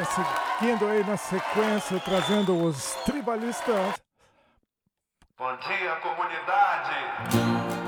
seguindo aí na sequência, trazendo os tribalistas. Bom dia, comunidade!